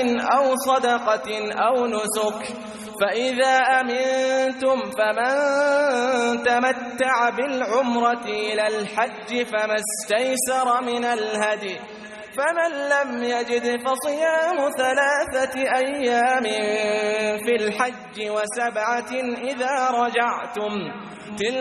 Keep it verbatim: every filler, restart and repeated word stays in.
أو صدقة أو نسك. فإذا أمنتم فمن تمتع بالعمرة إلى الحج فما استيسر من الهدي، فمن لم يجد فصيام ثلاثة أيام في الحج وسبعة إذا رجعتم،